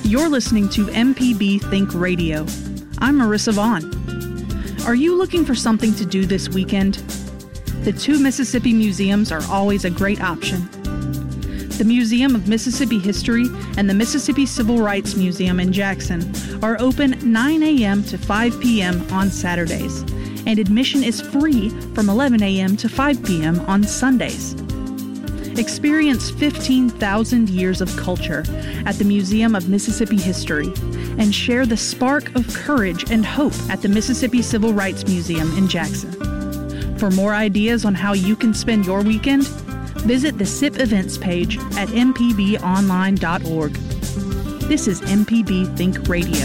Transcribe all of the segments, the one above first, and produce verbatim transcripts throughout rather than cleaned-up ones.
You're listening to M P B Think Radio. I'm Marissa Vaughn. Are you looking for something to do this weekend? The two Mississippi museums are always a great option. The Museum of Mississippi History and the Mississippi Civil Rights Museum in Jackson are open nine a.m. to five p.m. on Saturdays, and admission is free from eleven a.m. to five p.m. on Sundays. Experience fifteen thousand years of culture at the Museum of Mississippi History and share the spark of courage and hope at the Mississippi Civil Rights Museum in Jackson. For more ideas on how you can spend your weekend, visit the S I P events page at m p b online dot org. This is M P B Think Radio.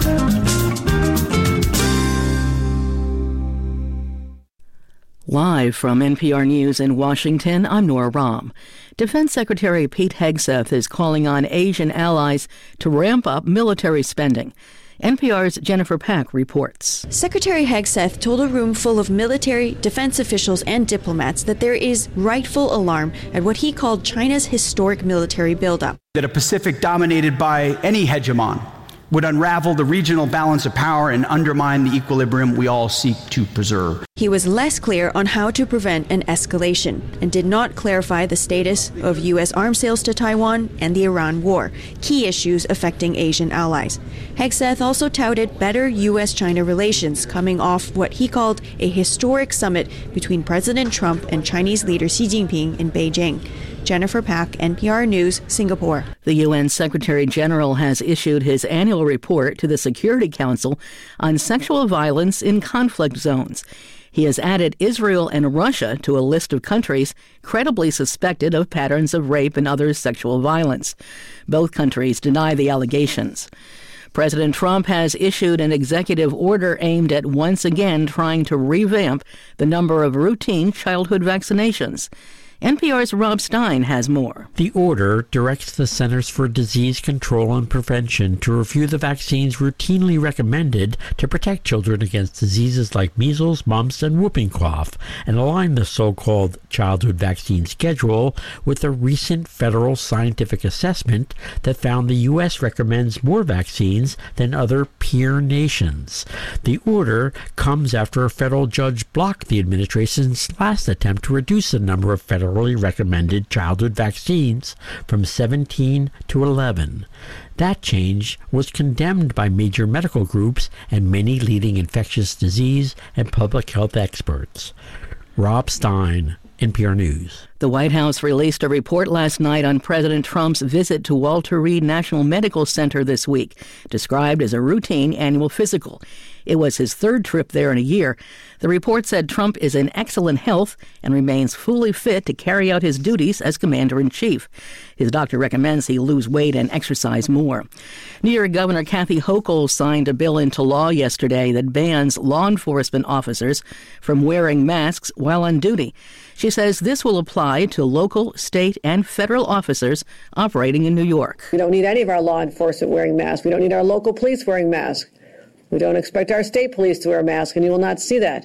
Live from N P R News in Washington, I'm Nora Rahm. Defense Secretary Pete Hegseth is calling on Asian allies to ramp up military spending. N P R's Jennifer Pack reports. Secretary Hegseth told a room full of military, defense officials, and diplomats that there is rightful alarm at what he called China's historic military buildup. That a Pacific dominated by any hegemon would unravel the regional balance of power and undermine the equilibrium we all seek to preserve. He was less clear on how to prevent an escalation and did not clarify the status of U S arms sales to Taiwan and the Iran war, key issues affecting Asian allies. Hegseth also touted better U S China relations coming off what he called a historic summit between President Trump and Chinese leader Xi Jinping in Beijing. Jennifer Pack, N P R News, Singapore. The U N Secretary General has issued his annual report to the Security Council on sexual violence in conflict zones. He has added Israel and Russia to a list of countries credibly suspected of patterns of rape and other sexual violence. Both countries deny the allegations. President Trump has issued an executive order aimed at once again trying to revamp the number of routine childhood vaccinations. N P R's Rob Stein has more. The order directs the Centers for Disease Control and Prevention to review the vaccines routinely recommended to protect children against diseases like measles, mumps, and whooping cough, and align the so-called childhood vaccine schedule with a recent federal scientific assessment that found the U S recommends more vaccines than other peer nations. The order comes after a federal judge blocked the administration's last attempt to reduce the number of federal recommended childhood vaccines from seventeen to eleven. That change was condemned by major medical groups and many leading infectious disease and public health experts. Rob Stein, N P R News. The White House released a report last night on President Trump's visit to Walter Reed National Medical Center this week, described as a routine annual physical. It was his third trip there in a year. The report said Trump is in excellent health and remains fully fit to carry out his duties as commander-in-chief. His doctor recommends he lose weight and exercise more. New York Governor Kathy Hochul signed a bill into law yesterday that bans law enforcement officers from wearing masks while on duty. She says this will apply to local, state, and federal officers operating in New York. We don't need any of our law enforcement wearing masks. We don't need our local police wearing masks. We don't expect our state police to wear masks, and you will not see that.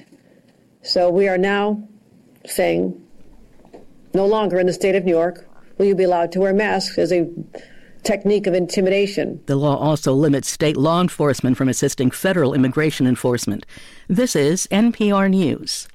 So we are now saying no longer in the state of New York will you be allowed to wear masks as a technique of intimidation. The law also limits state law enforcement from assisting federal immigration enforcement. This is N P R News.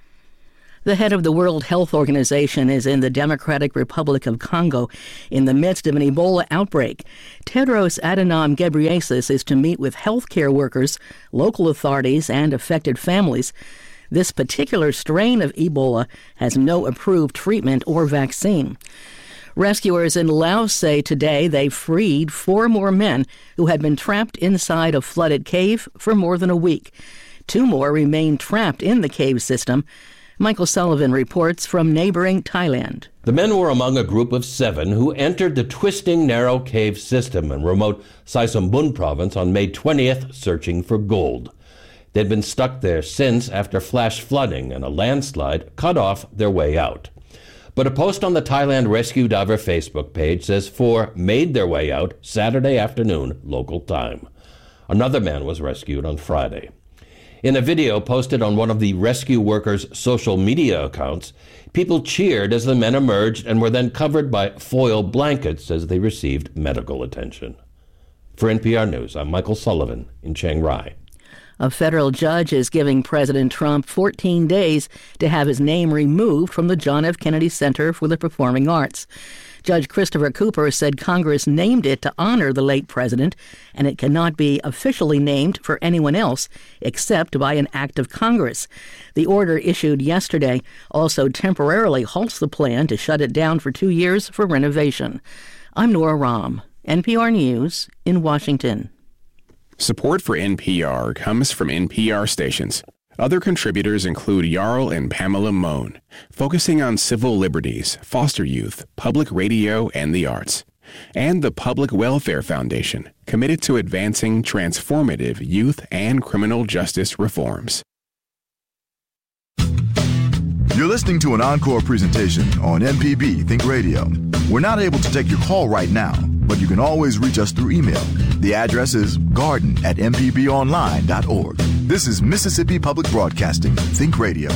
The head of the World Health Organization is in the Democratic Republic of Congo in the midst of an Ebola outbreak. Tedros Adhanom Ghebreyesus is to meet with healthcare workers, local authorities, and affected families. This particular strain of Ebola has no approved treatment or vaccine. Rescuers in Laos say today they freed four more men who had been trapped inside a flooded cave for more than a week. Two more remain trapped in the cave system. Michael Sullivan reports from neighboring Thailand. The men were among a group of seven who entered the twisting, narrow cave system in remote Saisumbun province on May twentieth, searching for gold. They'd been stuck there since after flash flooding and a landslide cut off their way out. But a post on the Thailand Rescue Diver Facebook page says four made their way out Saturday afternoon, local time. Another man was rescued on Friday. In a video posted on one of the rescue workers' social media accounts, people cheered as the men emerged and were then covered by foil blankets as they received medical attention. For N P R News, I'm Michael Sullivan in Chiang Rai. A federal judge is giving President Trump fourteen days to have his name removed from the John F. Kennedy Center for the Performing Arts. Judge Christopher Cooper said Congress named it to honor the late president, and it cannot be officially named for anyone else except by an act of Congress. The order issued yesterday also temporarily halts the plan to shut it down for two years for renovation. I'm Nora Rahm, N P R News in Washington. Support for N P R comes from N P R stations. Other contributors include Jarl and Pamela Mohn, focusing on civil liberties, foster youth, public radio, and the arts. And the Public Welfare Foundation, committed to advancing transformative youth and criminal justice reforms. You're listening to an encore presentation on M P B Think Radio. We're not able to take your call right now, but you can always reach us through email. The address is garden at m p b online dot org. This is Mississippi Public Broadcasting Think Radio.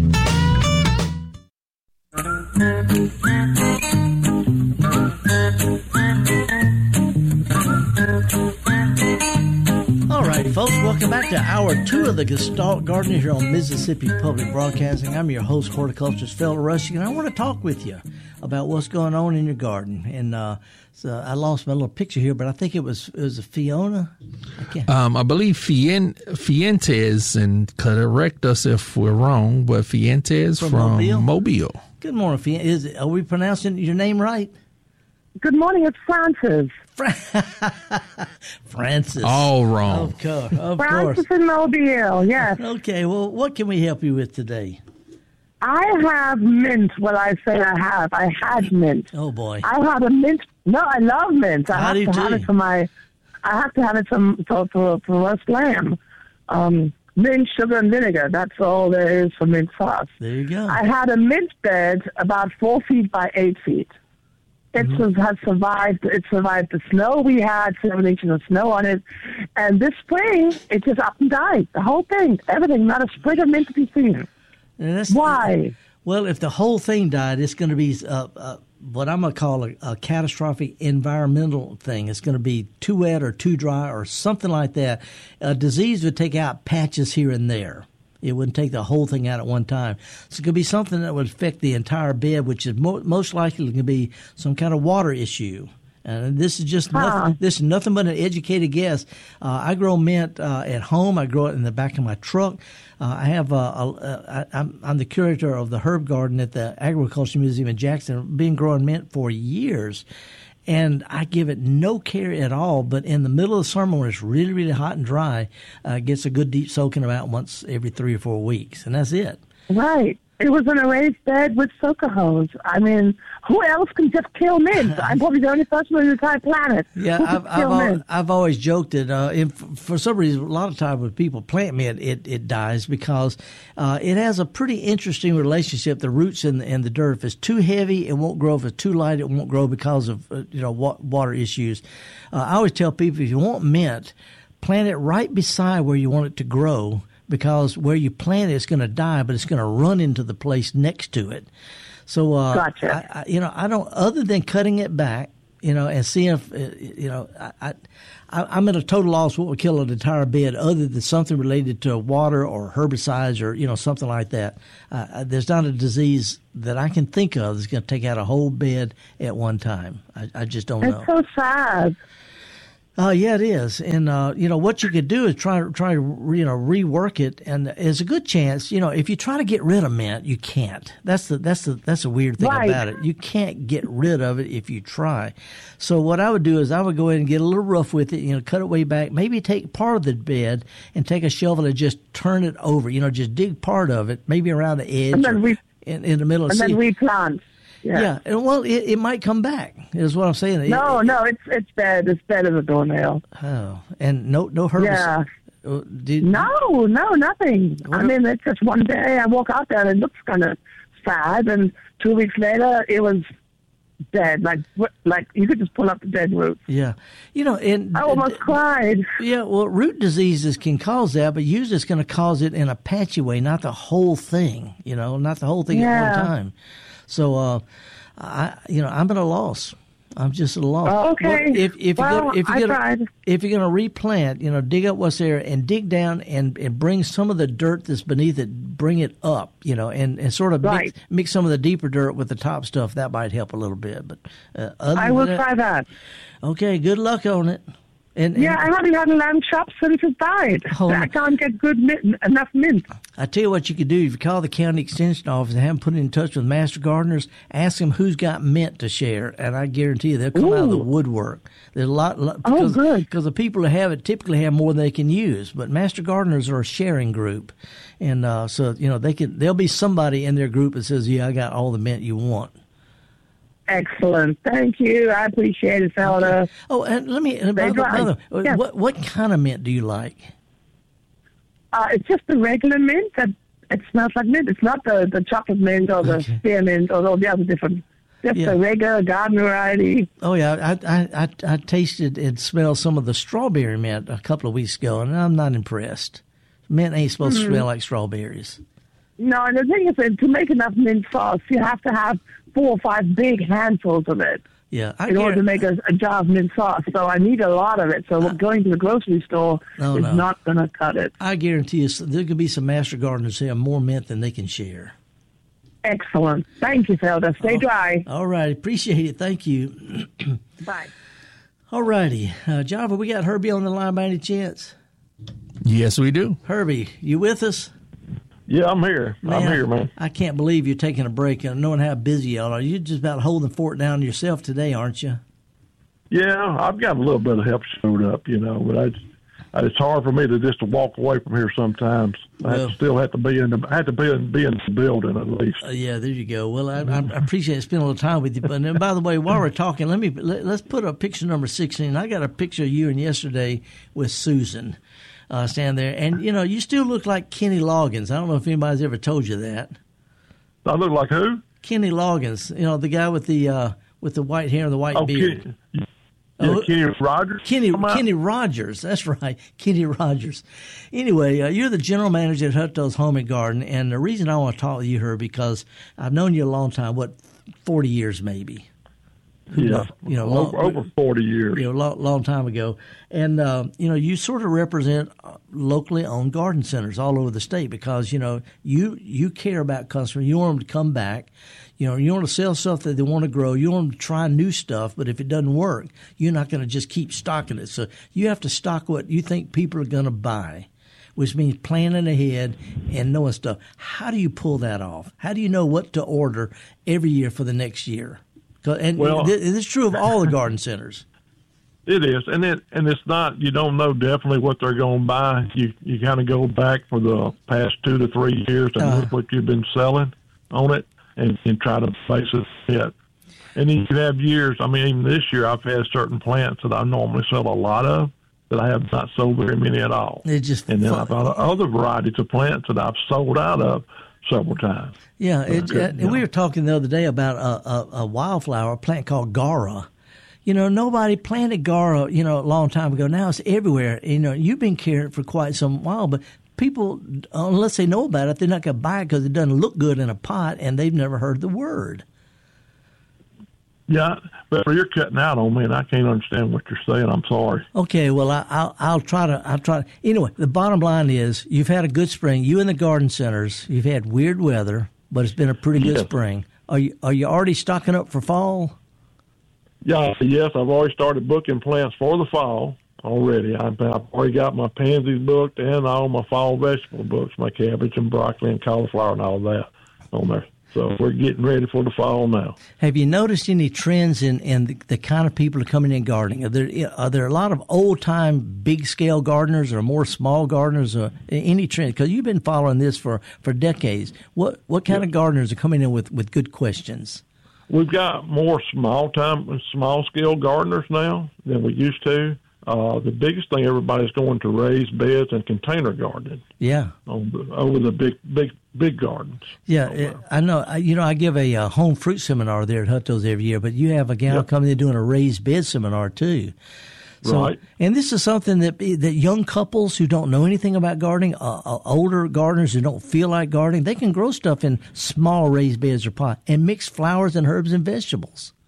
All right, folks, welcome back to hour two of the Gestalt Gardener here on Mississippi Public Broadcasting. I'm your host, horticulturist Phil Rushing, and I want to talk with you about what's going on in your garden. And uh, so I lost my little picture here, but I think it was it was a Fiona. I, um, I believe Fien, Fuentes, and correct us if we're wrong, but Fuentes from, from Mobile. Mobile. Good morning, Fiona. Is it, are we pronouncing your name right? Good morning, it's Francis. Francis. All wrong. Of course, of Francis course. in Mobile, yes. Okay, well, what can we help you with today? I have mint. Well, I say I have. I had mint. Oh, boy. I had a mint. No, I love mint. I How have do to you have do? it for my, I have to have it for, for, for, for roast lamb. Um, mint, sugar, and vinegar. That's all there is for mint sauce. There you go. I had a mint bed about four feet by eight feet. It mm-hmm. has survived. It survived the snow we had, seven inches of snow on it, and this spring it just up and died. The whole thing, everything, not a sprig of mint to be seen. Why? Well, if the whole thing died, it's going to be uh, uh, what I'm going to call a, a catastrophic environmental thing. It's going to be too wet or too dry or something like that. A disease would take out patches here and there. It wouldn't take the whole thing out at one time. So it could be something that would affect the entire bed, which is mo- most likely going to be some kind of water issue. And this is just huh. nothing, this is nothing but an educated guess. Uh, I grow mint uh, at home. I grow it in the back of my truck. Uh, I have a, a, a, I'm, I'm the curator of the herb garden at the Agriculture Museum in Jackson. Been growing mint for years. And I give it no care at all, but in the middle of the summer when it's really, really hot and dry, uh, it gets a good deep soaking about once every three or four weeks, and that's it. Right. It was in a raised bed with soaker hose. I mean, who else can just kill mint? I'm probably the only person on the entire planet. Yeah, who I've, I've, al- I've always joked that uh, if, for some reason, a lot of times when people plant mint, it, it dies because uh, it has a pretty interesting relationship, the roots and the, and the dirt. If it's too heavy, it won't grow. If it's too light, it won't grow because of uh, you know wa- water issues. Uh, I always tell people, if you want mint, plant it right beside where you want it to grow, because where you plant it, it's going to die, but it's going to run into the place next to it. So, uh, gotcha. I, I, you know, I don't, other than cutting it back, you know, and seeing if, uh, you know, I, I, I'm at a total loss what would kill an entire bed other than something related to water or herbicides or, you know, something like that. Uh, there's not a disease that I can think of that's going to take out a whole bed at one time. I, I just don't know. It's so sad. Uh, yeah, it is. And, uh, you know, what you could do is try, try to, you know, rework it. And there's a good chance, you know, if you try to get rid of mint, you can't. That's the, that's the, that's the weird thing right. about it. You can't get rid of it if you try. So what I would do is I would go ahead and get a little rough with it, you know, cut it way back, maybe take part of the bed and take a shovel and just turn it over, you know, just dig part of it, maybe around the edge and then or we, in, in the middle. And See, then replant. Yeah. yeah, and well, it, it might come back. Is what I'm saying. No, it, no, it's it's dead. It's dead as a doornail. Oh, and no, no herbicide. Yeah. Did, no, no, nothing. What I mean, it's just one day I walk out there and it looks kind of sad, and two weeks later it was dead. Like, like you could just pull up the dead root. Yeah, you know, and I almost uh, cried. Yeah, well, root diseases can cause that, but usually it's going to cause it in a patchy way, not the whole thing. You know, not the whole thing yeah. at one time. So, uh, I, you know, I'm at a loss. I'm just a little lost. Oh, okay. Well, if if well, you're gonna, if you're I gonna, tried. if you're going to replant, you know, dig up what's there and dig down and, and bring some of the dirt that's beneath it, bring it up, you know, and, and sort of right. mix, mix some of the deeper dirt with the top stuff. That might help a little bit. But uh, other I than will that, try that. Okay, good luck on it. And, and yeah, I haven't had a lamb chop since it died. Oh, I can't get good mint, enough mint. I tell you what you could do. If you call the county extension office and have them put in touch with master gardeners, ask them who's got mint to share, and I guarantee you they'll come Ooh. out of the woodwork. There's a lot, lot because, oh, good. because the people who have it typically have more than they can use. But master gardeners are a sharing group, and uh, so you know they can. There'll be somebody in their group that says, "Yeah, I got all the mint you want." Excellent. Thank you. I appreciate it, Felder. Okay. Oh, and let me, by the, by the, yes. what what kind of mint do you like? Uh, it's just the regular mint that it smells like mint. It's not the, the chocolate mint or the okay. spearmint or all the other different. Just yeah. the regular garden variety. Oh yeah, I, I I I tasted and smelled some of the strawberry mint a couple of weeks ago, and I'm not impressed. Mint ain't supposed mm-hmm. to smell like strawberries. No, and the thing is that to make enough mint sauce, you have to have four or five big handfuls of it. Yeah, I in order to make a, a jar of mint sauce. So I need a lot of it. So I, going to the grocery store oh, is no. not going to cut it. I guarantee you there could be some master gardeners who have more mint than they can share. Excellent. Thank you, Felder. Stay oh, dry. All right. Appreciate it. Thank you. Bye. All righty. Uh, Java, we got Herbie on the line by any chance? Yes, we do. Herbie, you with us? Yeah, I'm here. Man, I'm here, man. I can't believe you're taking a break and knowing how busy you are. You're just about holding the fort down yourself today, aren't you? Yeah, I've got a little bit of help showed up, you know, but I, I, it's hard for me to just to walk away from here sometimes. I well, still have to be in the I have to be in, be in the building at least. Uh, yeah, there you go. Well, I, I appreciate spending a little time with you. But and by the way, while we're talking, let me let, let's put up picture number sixteen. I got a picture of you and yesterday with Susan. Uh, stand there, and you know you still look like Kenny Loggins. I don't know if anybody's ever told you that. I look like who? Kenny Loggins. You know the guy with the uh, with the white hair and the white oh, beard. Kenny, yeah, oh, Kenny Rogers. Kenny Kenny Rogers. That's right, Kenny Rogers. Anyway, uh, you're the general manager at Hutto's Home and Garden, and the reason I want to talk to you, her, because I've known you a long time. What, forty years maybe. Yeah, you know, over, long, over forty years. You know, long, long time ago, and uh, you know, you sort of represent locally owned garden centers all over the state because you know you you care about customers. You want them to come back. You know, you want to sell stuff that they want to grow. You want them to try new stuff, but if it doesn't work, you're not going to just keep stocking it. So you have to stock what you think people are going to buy, which means planning ahead and knowing stuff. How do you pull that off? How do you know what to order every year for the next year? And well, this is true of all the garden centers. It is, and it and it's not. You don't know definitely what they're going to buy. You you kind of go back for the past two to three years and uh, look what you've been selling on it, and, and try to base it fit. And then you have years. I mean, even this year, I've had certain plants that I normally sell a lot of that I have not sold very many at all. It just and then fun. I've got other varieties of plants that I've sold out of several times. Yeah, it, uh, and we were talking the other day about a, a, a wildflower, a plant called Gara. You know, nobody planted Gara, you know, a long time ago. Now it's everywhere. You know, you've been carrying it for quite some while, but people, unless they know about it, they're not going to buy it because it doesn't look good in a pot, and they've never heard the word. Yeah, but you're cutting out on me, and I can't understand what you're saying. I'm sorry. Okay, well, I, I'll I'll try to I'll try. To, anyway, the bottom line is you've had a good spring. You and the garden centers, you've had weird weather, but it's been a pretty good yes. spring. Are you are you already stocking up for fall? Yeah, yes, I've already started booking plants for the fall already. I've, I've already got my pansies booked and all my fall vegetable books, my cabbage and broccoli and cauliflower and all that on there. So we're getting ready for the fall now. Have you noticed any trends in, in the, the kind of people who are coming in gardening? Are there are there a lot of old-time, big-scale gardeners or more small gardeners or any trend? Because you've been following this for, for decades. What what kind yeah. of gardeners are coming in with, with good questions? We've got more small-time, small-scale gardeners now than we used to. Uh, the biggest thing, everybody's going to raised beds and container gardening. Yeah. On the, over the big, big, big gardens. Yeah, it, I know. I, you know, I give a uh, home fruit seminar there at Hutto's every year, but you have a gal yep. coming in doing a raised bed seminar too. So, right. And this is something that that young couples who don't know anything about gardening, uh, uh, older gardeners who don't feel like gardening, they can grow stuff in small raised beds or pots and mix flowers and herbs and vegetables.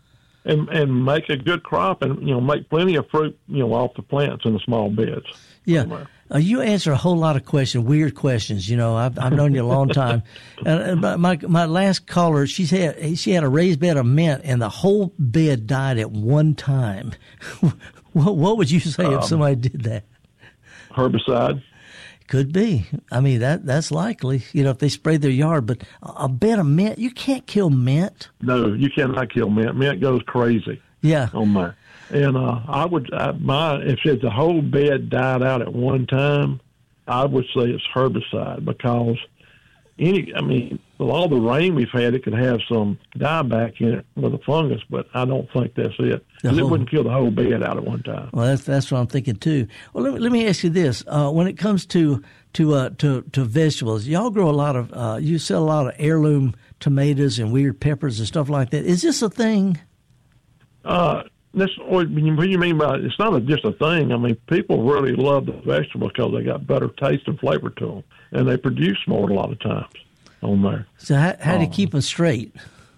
and and make a good crop, and you know make plenty of fruit, you know, off the plants in the small beds. Yeah, uh, you answer a whole lot of questions, weird questions. You know, I've I've known you a long time. And uh, my my last caller, she's had she had a raised bed of mint, and the whole bed died at one time. what what would you say if um, somebody did that? Herbicide. Could be. I mean, that that's likely, you know, if they sprayed their yard. But a bed of mint, you can't kill mint. No, you cannot kill mint. Mint goes crazy. Yeah. On my, and uh, I would, I, my, if it's the whole bed died out at one time, I would say it's herbicide because any, I mean, with all the rain we've had, it could have some dieback in it with a fungus, but I don't think that's it. Because it wouldn't kill the whole bed out at one time. Well, that's that's what I'm thinking too. Well, let me, let me ask you this: uh, when it comes to to uh, to to vegetables, y'all grow a lot of, uh, you sell a lot of heirloom tomatoes and weird peppers and stuff like that. Is this a thing? Uh, this what you mean by it's not a, just a thing. I mean, people really love the vegetables because they got better taste and flavor to them, and they produce more a lot of times on there. So how, how do you um, keep them straight?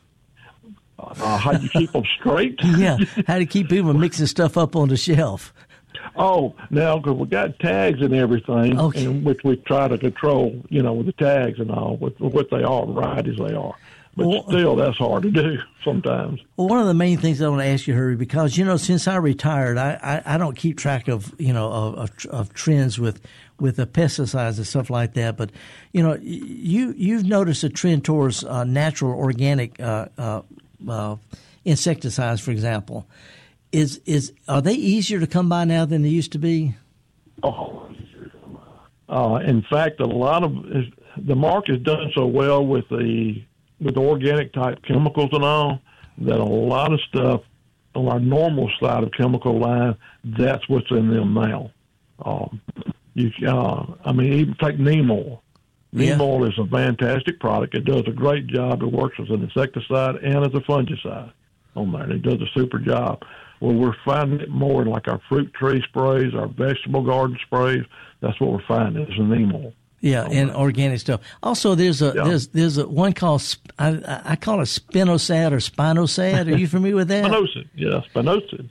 Uh, how do you keep them straight? Yeah, how do you keep people mixing stuff up on the shelf? Oh, now because we got tags and everything, okay. and which we try to control, you know, with the tags and all, with what they are, varieties they are. But well, still, that's hard to do sometimes. Well, one of the main things I want to ask you, Hurry, because, you know, since I retired, I, I, I don't keep track of, you know, of, of, of trends with with the pesticides and stuff like that. But, you know, you, you've noticed a trend towards uh, natural, organic uh, uh, uh, insecticides, for example. Is is Are they easier to come by now than they used to be? Oh, uh, in fact, a lot of the market's done so well with the with organic type chemicals and all, that a lot of stuff on our normal side of chemical line, that's what's in them now. Um, you, uh, I mean, even take neem oil. Neem yeah. oil is a fantastic product. It does a great job. It works as an insecticide and as a fungicide on there. It does a super job. Well, we're finding it more in like our fruit tree sprays, our vegetable garden sprays. That's what we're finding is the neem oil. Yeah, and organic stuff. Also, there's a yeah. there's there's a one called I, I call it spinosad or spinosad. Are you familiar with that? Spinosad, yeah, spinosad.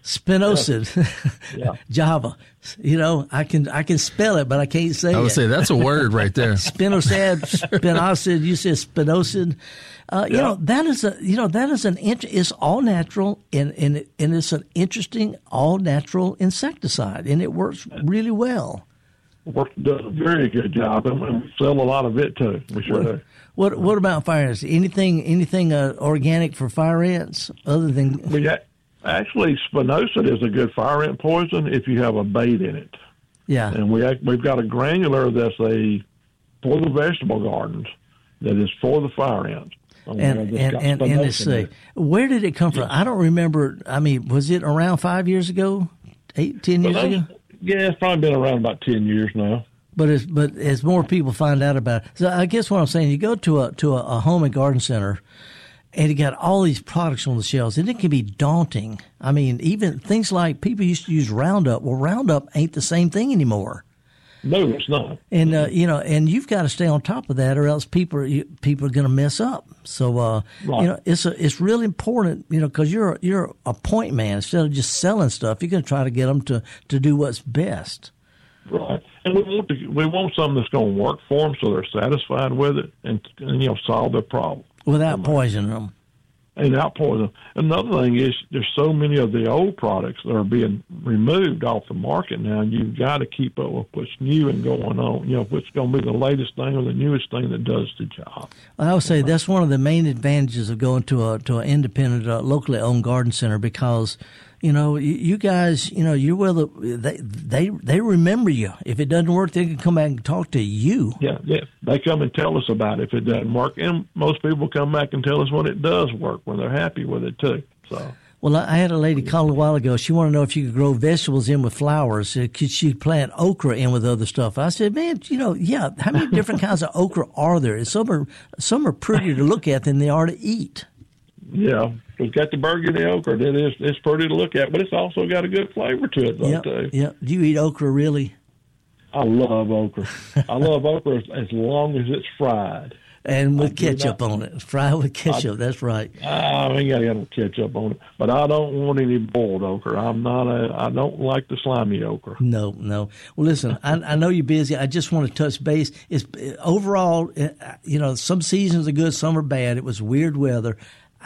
Spinosad, yeah. Java. You know, I can I can spell it, but I can't say it. I would it. say that's a word right there. Spinosad, spinosad. You said spinosad. Uh, you yeah. know that is a you know that is an int- it's all natural and and it, and it's an interesting all natural insecticide, and it works really well. Work, does a very good job, and we sell a lot of it too. We sure what, do. What What about fire ants? Anything anything uh, organic for fire ants other than? We ha- actually spinosad is a good fire ant poison if you have a bait in it. Yeah, and we we've got a granular that's a for the vegetable gardens that is for the fire ants. And and and, and let's see, where did it come from? Yeah. I don't remember. I mean, was it around five years ago, eight, ten years ago? Yeah, it's probably been around about ten years now. But as but as more people find out about it, so I guess what I'm saying, you go to a to a, a home and garden center, and you got all these products on the shelves, and it can be daunting. I mean, even things like people used to use Roundup. Well, Roundup ain't the same thing anymore. No, it's not. And uh, you know, and you've got to stay on top of that, or else people are, people are going to mess up. So uh, right. you know, it's a, it's really important, you know, because you're you're a point man. Instead of just selling stuff, you're going to try to get them to, to do what's best. Right, and we want to, we want something that's going to work for them, so they're satisfied with it, and, and you know, solve their problem without poisoning them. And out poison. Another thing is there's so many of the old products that are being removed off the market now. You've got to keep up with what's new and going on. You know, what's going to be the latest thing or the newest thing that does the job. I would say that's one of the main advantages of going to a to an independent, uh, locally owned garden center because, you know, you, you guys, you know, you're well. They they they remember you. If it doesn't work, they can come back and talk to you. Yeah, yeah. They come and tell us about it if it doesn't work, and most people come back and tell us when it does work, when they're happy with it too. So. Well, I had a lady call a while ago. She wanted to know if you could grow vegetables in with flowers. Could she plant okra in with other stuff? I said, man, you know, yeah. How many different kinds of okra are there? Some are some are prettier to look at than they are to eat. Yeah, it's got the burgundy okra. It is it's pretty to look at, but it's also got a good flavor to it, though, yep, too. Yeah. Do you eat okra, really? I love okra. I love okra as long as it's fried. And with ketchup on it. Fry with ketchup, I, that's right. I ain't got to get ketchup on it. But I don't want any boiled okra. I'm not a, I don't like the slimy okra. No, no. Well, listen, I, I know you're busy. I just want to touch base. It's, overall, you know, some seasons are good, some are bad. It was weird weather.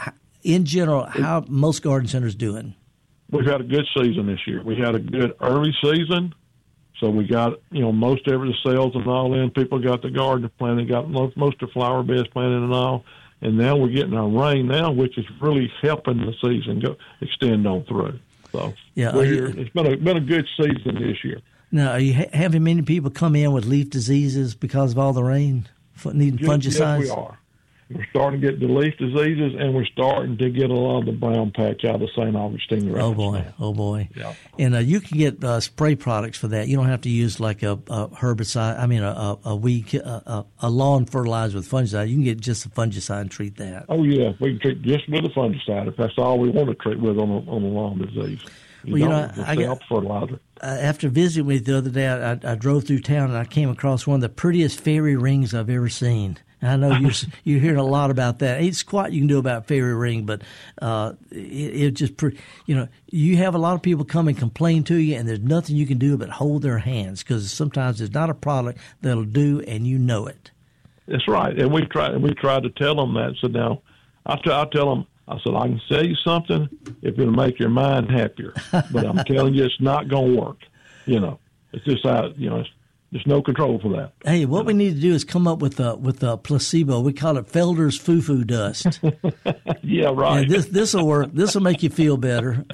In general, how most garden centers doing? We've had a good season this year. We had a good early season. So we got, you know, most of the sales and all in. People got the garden planted, got most, most of the flower beds planted and all. And now we're getting our rain now, which is really helping the season go extend on through. So yeah, you, it's been a been a good season this year. Now, are you ha- having many people come in with leaf diseases because of all the rain, needing yes, fungicides? Yes, we are. We're starting to get the leaf diseases, and we're starting to get a lot of the brown patch out of the Saint Augustine. Oh, boy. Now. Oh, boy. Yeah. And uh, you can get uh, spray products for that. You don't have to use like a, a herbicide, I mean, a, a, a weed, a, a lawn fertilizer with fungicide. You can get just a fungicide and treat that. Oh, yeah. We can treat just with a fungicide if that's all we want to treat with on a, on a lawn disease. You well, you know, I got fertilizer. Uh, after visiting with you the other day, I, I, I drove through town and I came across one of the prettiest fairy rings I've ever seen. I know you're, you're hearing a lot about that. Ain't squat you can do about fairy ring, but uh, it, it just, pre- you know, you have a lot of people come and complain to you, and there's nothing you can do but hold their hands because sometimes it's not a product that'll do, and you know it. That's right, and we try we try to tell them that. So now, I, t- I tell them, I said, I can sell you something if it'll make your mind happier, but I'm telling you, it's not going to work. You know, it's just out. You know, it's, there's no control for that. Hey, what we need to do is come up with a with a placebo. We call it Felder's Foo-Foo dust. Yeah, right. And this this will work. This will make you feel better.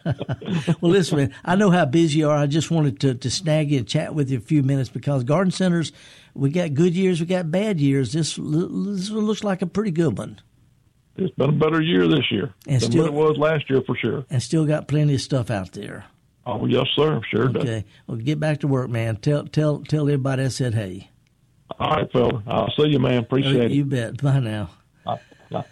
Well, listen, man, I know how busy you are. I just wanted to, to snag you and chat with you a few minutes because garden centers, we got good years, we got bad years. This this one looks like a pretty good one. It's been a better year this year and than still, what it was last year for sure. And still got plenty of stuff out there. Oh, yes, sir. Sure does. Okay. Well, get back to work, man. Tell tell tell everybody I said hey. All right, fella. I'll see you, man. Appreciate okay, it. You bet. Bye now. Bye. Bye.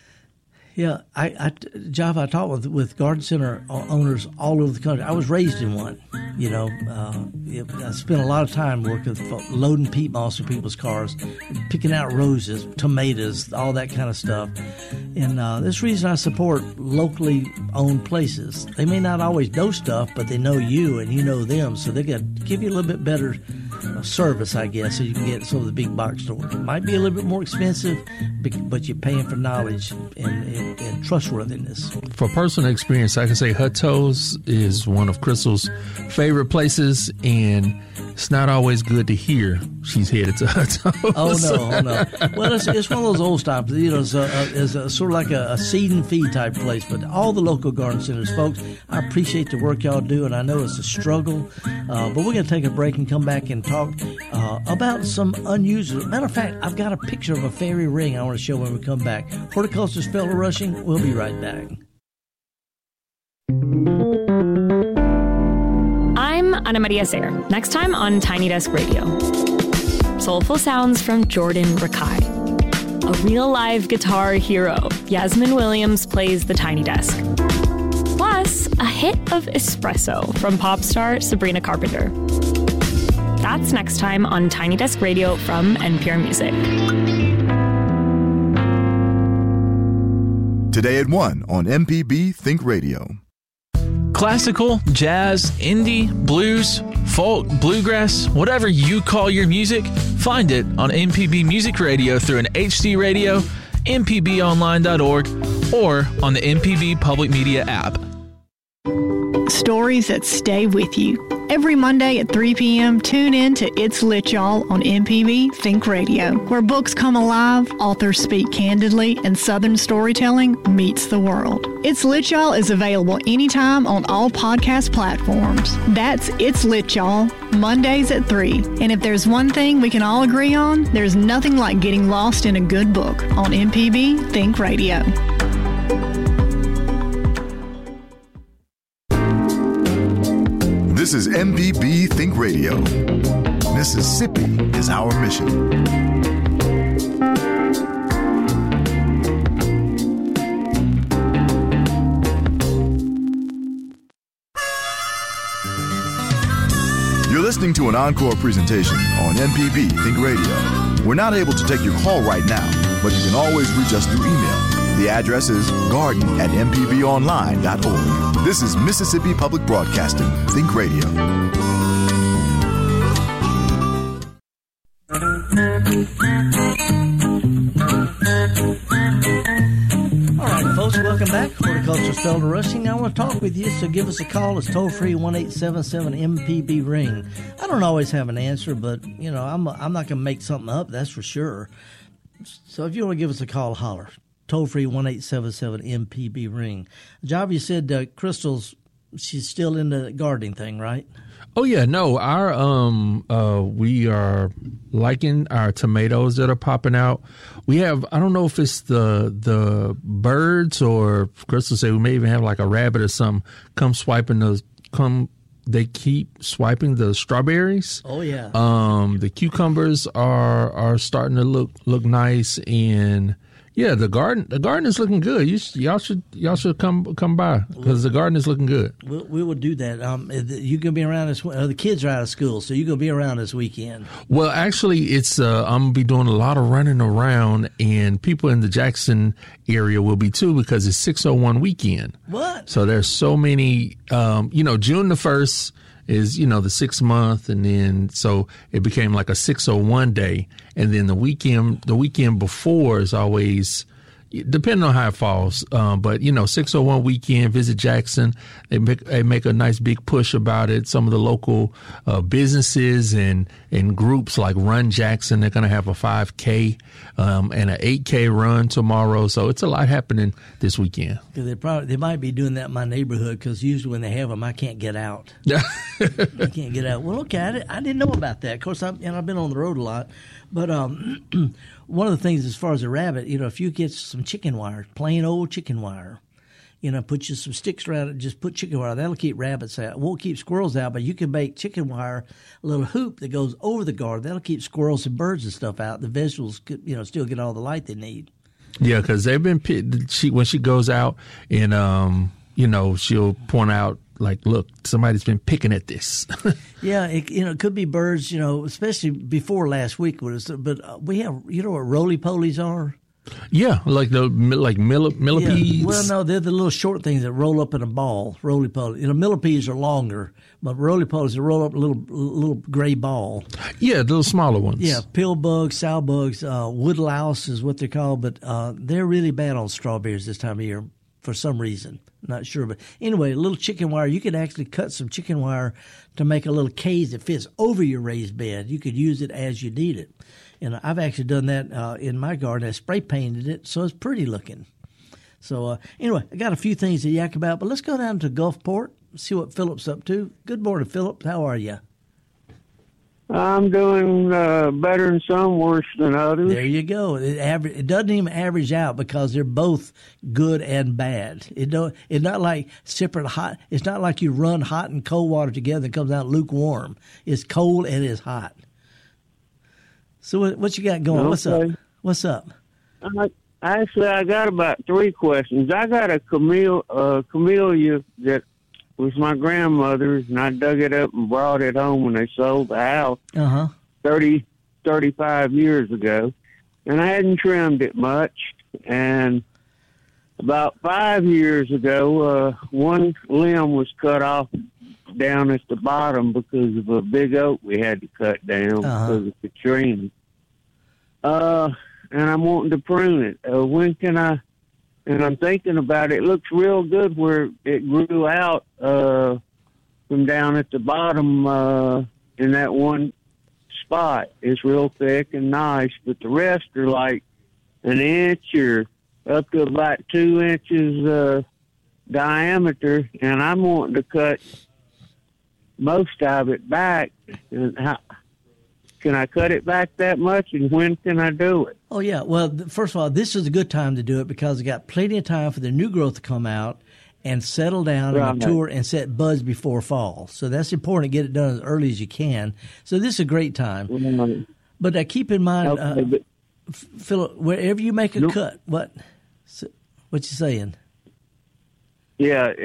Yeah, I, I, Java, I talk with with garden center owners all over the country. I was raised in one. You know, uh, it, I spent a lot of time working, loading peat moss in people's cars, picking out roses, tomatoes, all that kind of stuff. And uh, this reason I support locally owned places. They may not always know stuff, but they know you and you know them, so they got to give you a little bit better service, I guess, so you can get some of the big box stores. It might be a little bit more expensive, but you're paying for knowledge and, and, and trustworthiness. For personal experience, I can say Hutto's is one of Crystal's favorite places, and it's not always good to hear she's headed to Hutto's. Oh, no, oh, no. Well, it's, it's one of those old stops. You know, it's, a, it's a, sort of like a, a seed and feed type place, but all the local garden centers, folks, I appreciate the work y'all do, and I know it's a struggle, uh, but we're going to take a break and come back and talk uh, about some unusual. Matter of fact, I've got a picture of a fairy ring I want to show when we come back. Horticulturist Felder Rushing, we'll be right back. I'm Ana Maria Sayre. Next time on Tiny Desk Radio. Soulful sounds from Jordan Rakai. A real live guitar hero, Yasmin Williams plays the Tiny Desk. Plus, a hit of espresso from pop star Sabrina Carpenter. That's next time on Tiny Desk Radio from N P R Music. Today at one on M P B Think Radio. Classical, jazz, indie, blues, folk, bluegrass, whatever you call your music, find it on M P B Music Radio through an H D radio, m p b online dot org, or on the M P B Public Media app. Stories that stay with you. Every Monday at three p.m., tune in to It's Lit Y'all on M P B Think Radio, where books come alive, authors speak candidly, and Southern storytelling meets the world. It's Lit Y'all is available anytime on all podcast platforms. That's It's Lit Y'all, Mondays at three. And if there's one thing we can all agree on, there's nothing like getting lost in a good book on M P B Think Radio. This is M P B Think Radio. Mississippi is our mission. You're You're listening to an encore presentation on M P B Think Radio. We're not able to take your call right now, but you can always reach us through email. The address is garden at m p b online dot org. This is Mississippi Public Broadcasting, Think Radio. All right, folks, welcome back. Horticulture Felder Rushing. I want to talk with you, so give us a call. It's toll-free, one eight seven seven M P B ring. I don't always have an answer, but, you know, I'm, I'm not going to make something up, that's for sure. So if you want to give us a call, holler. Toll-free, one eight seven seven M P B ring. Job, you said uh, Crystal's, she's still in the gardening thing, right? Oh yeah, no, our um uh we are liking our tomatoes that are popping out. We have, I don't know if it's the the birds or Crystal said we may even have like a rabbit or something come swiping those come they keep swiping the strawberries. Oh yeah. Um the cucumbers are are starting to look look nice, and yeah, the garden the garden is looking good. You y'all should y'all should come come by because the garden is looking good. We'll, we will do that. Um, you gonna be around this? Uh, the kids are out of school, so you gonna be around this weekend. Well, actually, it's uh, I'm gonna be doing a lot of running around, and people in the Jackson area will be too because it's six oh one weekend. What? So there's so many. Um, you know, June the first is, you know, the sixth month, and then so it became like a six oh one day, and then the weekend the weekend before is always, depending on how it falls, um, but you know, six oh one weekend, visit Jackson. They make they make a nice big push about it. Some of the local uh, businesses and and groups like Run Jackson, they're going to have a five K um, and an eight K run tomorrow. So it's a lot happening this weekend. They probably they might be doing that in my neighborhood because usually when they have them, I can't get out. I can't get out. Well, okay, I, did, I didn't know about that. Of course, I'm, and I've been on the road a lot, but um, one of the things as far as a rabbit, you know, if you get some chicken wire, plain old chicken wire, you know, put you some sticks around it, just put chicken wire. That'll keep rabbits out. It won't keep squirrels out, but you can make chicken wire a little hoop that goes over the garden. That'll keep squirrels and birds and stuff out. The vegetables could, you know, still get all the light they need. Yeah, because they've been she when she goes out and um, you know, she'll point out like, look, somebody's been picking at this. Yeah, it, you know, it could be birds, you know, especially before last week. Was, but we have, you know what roly-polies are? Yeah, like the like millip, millipedes. Yeah. Well, no, they're the little short things that roll up in a ball, roly-poly. You know, millipedes are longer, but roly-polies roll up a little little gray ball. Yeah, the little smaller ones. Yeah, pill bugs, sow bugs, uh, wood louse is what they're called, but uh, they're really bad on strawberries this time of year for some reason. Not sure, but anyway, a little chicken wire. You could actually cut some chicken wire to make a little cage that fits over your raised bed. You could use it as you need it. And I've actually done that uh, in my garden. I spray painted it, so it's pretty looking. So uh, anyway, I got a few things to yak about, but let's go down to Gulfport, see what Philip's up to. Good morning, Philip. How are you? I'm doing uh, better than some, worse than others. There you go. It, aver- it doesn't even average out because they're both good and bad. It don't. It's not like separate hot. It's not like you run hot and cold water together and it comes out lukewarm. It's cold and it's hot. So what, what you got going? Okay. What's up? What's up? Uh, actually, I got about three questions. I got a camel, uh, camellia that was my grandmother's, and I dug it up and brought it home when they sold the house uh-huh. thirty, thirty-five years ago. And I hadn't trimmed it much. And about five years ago, uh, one limb was cut off down at the bottom because of a big oak we had to cut down uh-huh. because of Katrina. Uh, and I'm wanting to prune it. Uh, when can I? And I'm thinking about it. It looks real good where it grew out uh, from down at the bottom uh, in that one spot. It's real thick and nice, but the rest are like an inch or up to about two inches uh, diameter, and I'm wanting to cut most of it back. And how, can I cut it back that much, and when can I do it? Oh, yeah. Well, first of all, this is a good time to do it because we got plenty of time for the new growth to come out and settle down right. and mature and set buds before fall. So that's important to get it done as early as you can. So this is a great time. Mm-hmm. But uh, keep in mind, okay, uh, but, Philip, wherever you make a nope. cut, what, what you saying? Yeah.